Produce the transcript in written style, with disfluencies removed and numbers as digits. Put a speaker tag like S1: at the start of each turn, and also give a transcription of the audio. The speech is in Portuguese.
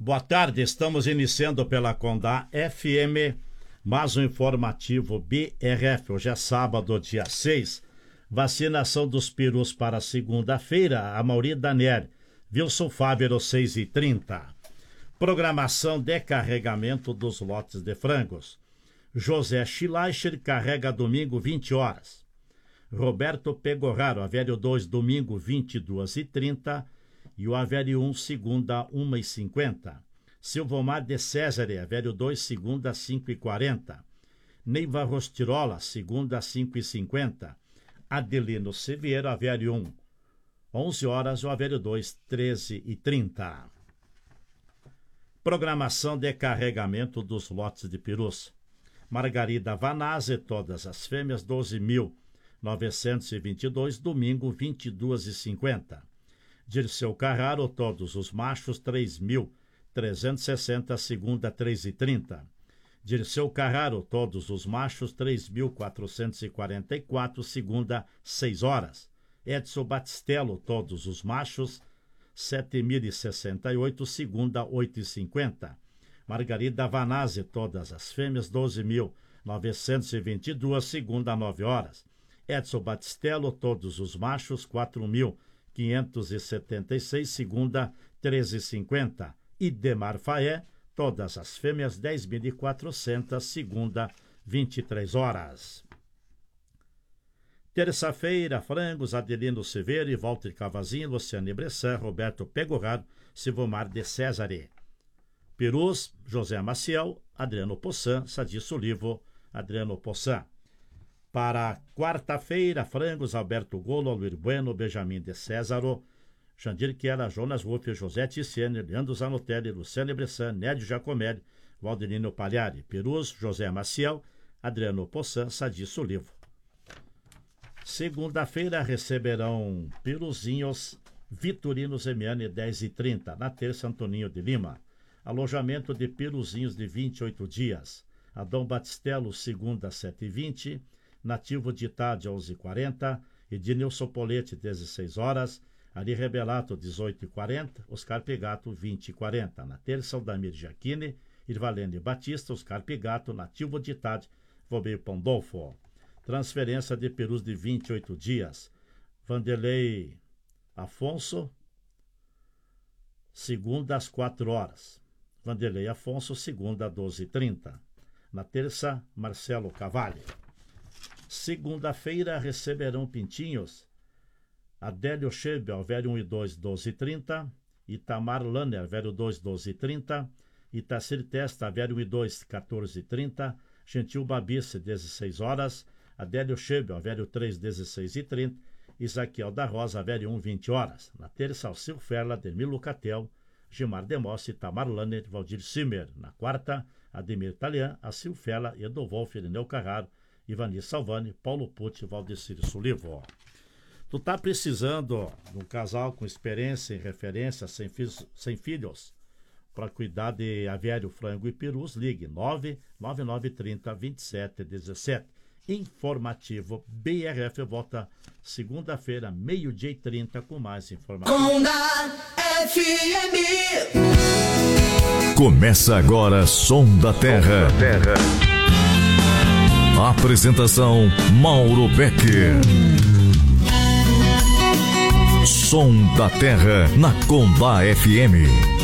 S1: Boa tarde, estamos iniciando pela Condá FM, mais um informativo BRF. Hoje é sábado, dia 6, vacinação dos perus para segunda-feira, a Mauri Daniel, Wilson Fávero, 6h30. Programação de carregamento dos lotes de frangos. José Schleicher carrega domingo, 20 horas. Roberto Pegorraro, Avério 2, domingo, 22h30. E o Avério 1, segunda, 1h50. Silvomar de Césare, Avério 2, segunda, 5h40. Neiva Rostirola, segunda, 5h50. Adelino Severo, Avério 1, 11 horas. O Avério 2, 13h30. Programação de carregamento dos lotes de perus. Margarida Vanazzi, todas as fêmeas, 12.922, domingo, 22h50. Dirceu Carraro, todos os machos, 3.360, segunda, 3h30. Dirceu Carraro, todos os machos, 3.444, segunda, 6 horas. Edson Batistello, todos os machos, 7.068, segunda, 8h50. Margarida Vanazzi, todas as fêmeas, 12.922, segunda, 9 horas. Edson Batistello, todos os machos, 4.576, segunda, 13h50. Idemar Faé, todas as fêmeas, 10.400, segunda, 23 horas. Terça-feira, frangos, Adelino Severo e Walter Cavazinho, Luciane Bressan, Roberto Pegorraro, Silvomar de Césare. Perus, José Maciel, Adriano Possan, Sadi Solivo, Adriano Possan. Para quarta-feira, frangos, Alberto Golo, Almir Bueno, Benjamin de Césaro, Jandir Chiara, Jonas Wolff, José Ticiane, Leandro Zanotelli, Luciane Bressan, Nédio Giacomelli, Valdirino Pagliari. Perus, José Maciel, Adriano Possan, Sadi Solivo. Segunda-feira receberão peruzinhos Vitorino Zemiani, 10h30. Na terça, Antoninho de Lima. Alojamento de peruzinhos de 28 dias. Adão Batistello, segunda, 7h20. Nativo de Itália, 11h40. Ednilson Polete, 16 horas. Ari Rebelato, 18h40. Oscar Pegato, 20h40. Na terça, Aldamir Giacchini. Irvalene Batista, Oscar Pegato. Nativo de Itália, Vobei Pandolfo. Transferência de perus de 28 dias. Vanderlei Afonso, segunda, às 4 horas. Vanderlei Afonso, segunda, 12h30. Na terça, Marcelo Cavalli. Segunda-feira receberão pintinhos Adélio Schebel, Alvério 1 e 2, 12h30. Itamar Lanner, Alvério 2, 12h30. Itacir Testa, Alvério 1 e 2, 14h30. Gentil Babice, 16 horas. Adélio Schebel, Alvério 3, 16h30. Isaquiel da Rosa, Alvério 1, 20 horas. Na terça, Alcil Ferla, Ademir Lucatel, Gilmar Demossi, Itamar Lanner, Valdir Simer. Na quarta, Ademir Talian, Alcil Ferla, Edo Wolff, Irineu Carraro, Ivani Salvani, Paulo Pucci, Valdecir Solivo. Tu tá precisando de um casal com experiência em referência, sem filhos, para cuidar de avério, frango e perus? Ligue 99930-2717. Informativo BRF volta segunda-feira, 12h30, com mais informações.
S2: Condá FM.
S3: Começa agora Som da Terra. Apresentação Mauro Becker. Som da Terra na Condá FM.